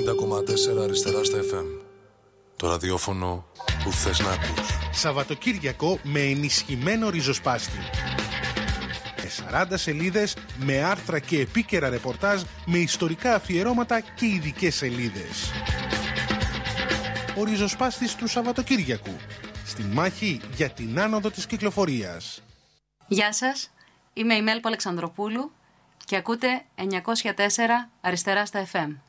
90,4 αριστερά στα FM. Το ραδιόφωνο που θες να ακούς. Σαββατοκύριακο με ενισχυμένο ριζοσπάστη. Με 40 σελίδες, με άρθρα και επίκαιρα ρεπορτάζ, με ιστορικά αφιερώματα και ειδικές σελίδες. Ο ριζοσπάστης του Σαββατοκύριακου. Στη μάχη για την άνοδο της κυκλοφορίας. Γεια σας, είμαι η Μέλπο Αλεξανδροπούλου και ακούτε 904 αριστερά στα FM.